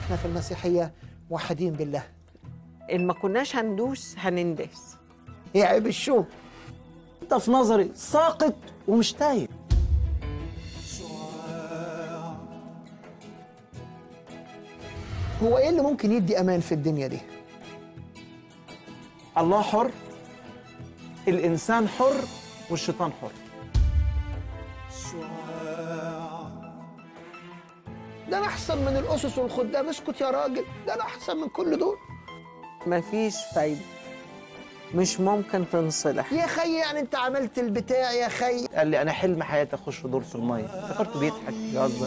احنا في المسيحية موحدين بالله. إن ما كناش هندوس هنندس. هي عيب الشوم. انت في نظري ساقط ومش تايه. هو ايه اللي ممكن يدي امان في الدنيا دي؟ الله حر، الإنسان حر، والشيطان حر. ده انا احسن من الاسس والخدام. اسكت يا راجل، ده انا احسن من كل دول. مفيش فايدة، مش ممكن تنصلح. يا خي يعني انت عملت البتاع يا خي. قال لي أنا حلم حياتي أخش دور في المية، افتكرته بيضحك بيهزر.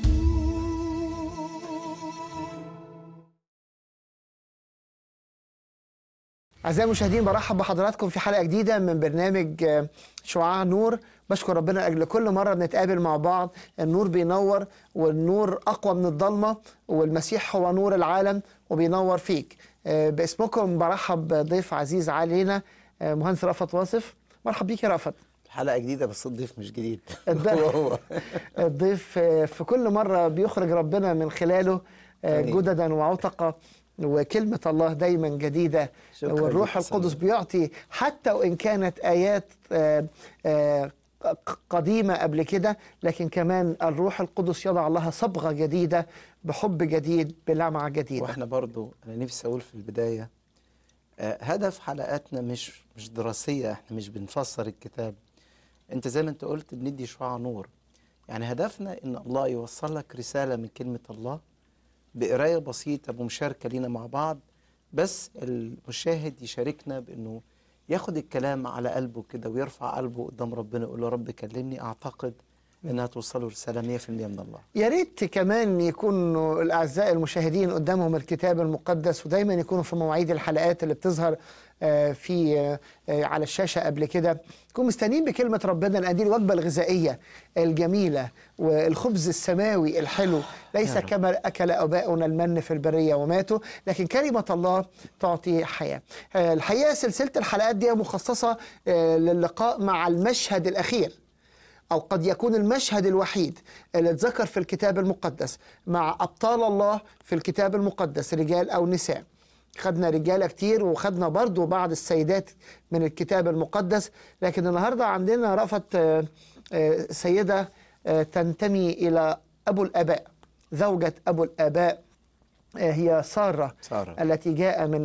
أعزائي المشاهدين، برحب بحضراتكم في حلقة جديدة من برنامج شعاع نور. بشكر ربنا أجل كل مرة بنتقابل مع بعض. النور بينور، والنور أقوى من الضلمة، والمسيح هو نور العالم وبينور فيك. باسمكم برحب ضيف عزيز علينا، مهندس رأفت واصف. مرحب بيك يا رأفت. حلقة جديدة بس الضيف مش جديد. الضيف في كل مرة بيخرج ربنا من خلاله جددا وعتقة، وكلمة الله دايما جديدة، والروح القدس بيعطي حتى وإن كانت آيات قديمة قبل كده، لكن كمان الروح القدس يضع لها صبغة جديدة بحب جديد بلمعة جديدة. واحنا برضو أنا نفسي أقول في البداية هدف حلقاتنا مش دراسية، احنا مش بنفسر الكتاب. انت زي ما انت قلت بندي شعاع نور، يعني هدفنا ان الله يوصل لك رسالة من كلمة الله بقراية بسيطة بمشاركة لينا مع بعض، بس المشاهد يشاركنا بأنه ياخد الكلام على قلبه كده ويرفع قلبه قدام ربنا يقول له رب كلمني. أعتقد أنها توصله رسالة 100% من الله. يا ريت كمان يكونوا الأعزاء المشاهدين قدامهم الكتاب المقدس، ودايما يكونوا في مواعيد الحلقات اللي بتظهر في على الشاشة قبل كده، يكونوا مستنيين بكلمة ربنا، لأن دي الوجبة الغذائية الجميلة والخبز السماوي الحلو. ليس كما أكل آباؤنا المن في البرية وماتوا، لكن كلمة الله تعطي حياة. الحقيقة سلسلة الحلقات دي مخصصة للقاء مع المشهد الأخير، أو قد يكون المشهد الوحيد اللي اتذكر في الكتاب المقدس مع أبطال الله في الكتاب المقدس، رجال أو نساء. خدنا رجالة كتير وخدنا برضو بعض السيدات من الكتاب المقدس، لكن النهاردة عندنا رأفت سيدة تنتمي إلى أبو الآباء، زوجة أبو الآباء، هي سارة التي جاء من